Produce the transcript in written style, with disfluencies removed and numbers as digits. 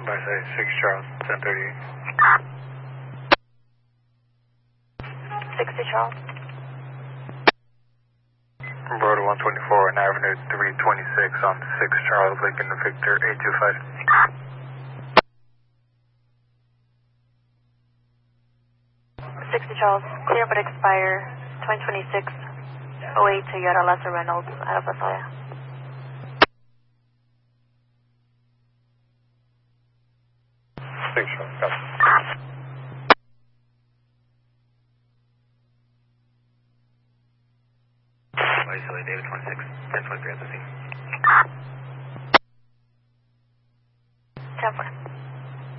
By say 6 Charles, 1038. 60 Charles. Road 124 and Avenue 326 on 6 Charles, Lincoln Victor 825. 60 Charles, clear but expire 2026 08 Toyota Lesser Reynolds out of Astoria. Six Charles, got it. Isolate David 26, 1023 at the scene. 10-4.